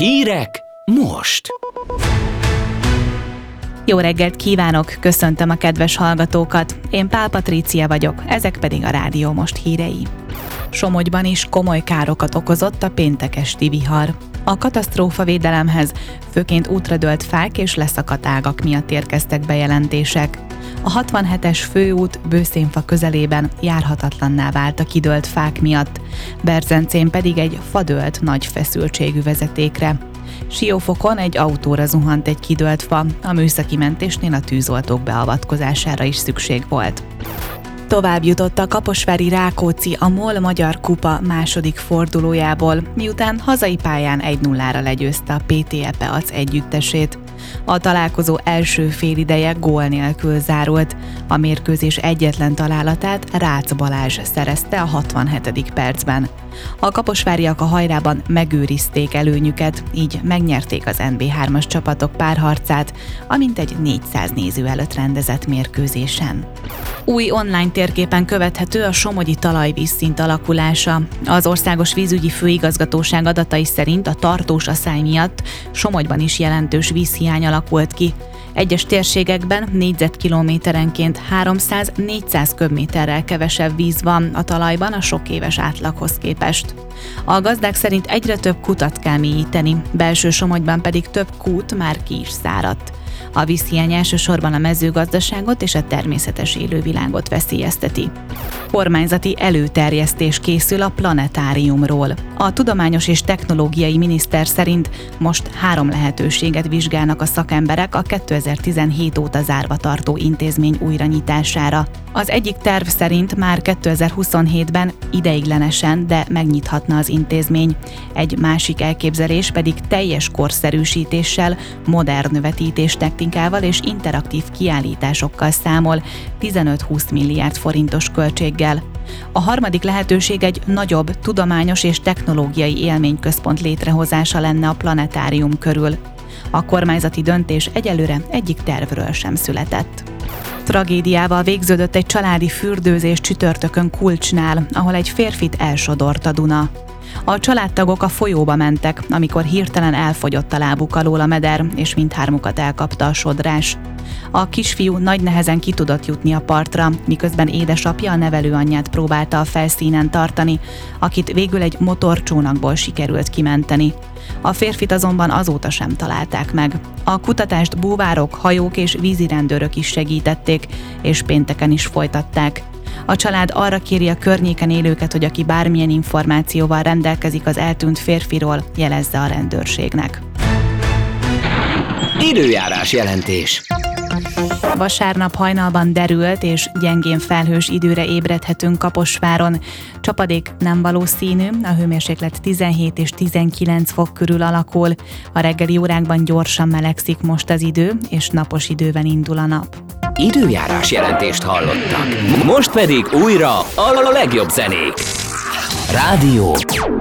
Hírek most! Jó reggelt kívánok, köszöntöm a kedves hallgatókat. Én Pál Patrícia vagyok, ezek pedig a Rádió Most hírei. Somogyban is komoly károkat okozott a péntek esti vihar. A katasztrófavédelemhez főként útradőlt fák és leszakadt ágak miatt érkeztek bejelentések. A 67-es főút Bőszénfa közelében járhatatlanná vált a kidőlt fák miatt, Berzencén pedig egy fa dőlt nagy feszültségű vezetékre. Siófokon egy autóra zuhant egy kidőlt fa, a műszaki mentésnél a tűzoltók beavatkozására is szükség volt. Tovább jutott a kaposvári Rákóczi a MOL Magyar Kupa második fordulójából, miután hazai pályán 1-0-ra legyőzte a PTE Peac együttesét. A találkozó első félideje gól nélkül zárult. A mérkőzés egyetlen találatát Rácz Balázs szerezte a 67. percben. A kaposváriak a hajrában megőrizték előnyüket, így megnyerték az NB3-as csapatok párharcát, amint egy 400 néző előtt rendezett mérkőzésen. Új online térképen követhető a somogyi talajvízszint alakulása. Az Országos Vízügyi Főigazgatóság adatai szerint a tartós aszály miatt Somogyban is jelentős vízhiány alakult ki. Egyes térségekben négyzetkilométerenként 300-400 köbméterrel kevesebb víz van a talajban a sok éves átlaghoz képest. A gazdák szerint egyre több kutat kell mélyíteni, belső Somogyban pedig több kút már ki is száradt. A vízhiány elsősorban a mezőgazdaságot és a természetes élővilágot veszélyezteti. Kormányzati előterjesztés készül a planetáriumról. A Tudományos és Technológiai Miniszter szerint most 3 lehetőséget vizsgálnak a szakemberek a 2017 óta zárva tartó intézmény újranyitására. Az egyik terv szerint már 2027-ben ideiglenesen, de megnyithatna az intézmény. Egy másik elképzelés pedig teljes korszerűsítéssel, modern vetítéstechnikával és interaktív kiállításokkal számol 15-20 milliárd forintos költséggel. A harmadik lehetőség egy nagyobb tudományos és technológiai élményközpont létrehozása lenne a planetárium körül. A kormányzati döntés egyelőre egyik tervről sem született. Tragédiával végződött egy családi fürdőzés csütörtökön Kulcsnál, ahol egy férfit elsodort a Duna. A családtagok a folyóba mentek, amikor hirtelen elfogyott a lábuk alól a meder, és mindhármukat elkapta a sodrás. A kisfiú nagy nehezen ki tudott jutni a partra, miközben édesapja a nevelőanyját próbálta a felszínen tartani, akit végül egy motorcsónakból sikerült kimenteni. A férfit azonban azóta sem találták meg. A kutatást búvárok, hajók és vízirendőrök is segítették, és pénteken is folytatták. A család arra kéri a környéken élőket, hogy aki bármilyen információval rendelkezik az eltűnt férfiról, jelezze a rendőrségnek. Időjárás jelentés. Vasárnap hajnalban derült és gyengén felhős időre ébredhetünk Kaposváron. Csapadék nem valószínű, a hőmérséklet 17 és 19 fok körül alakul. A reggeli órákban gyorsan melegszik most az idő, és napos időben indul a nap. Időjárás jelentést hallottak. Most pedig újra a legjobb zenék. Rádió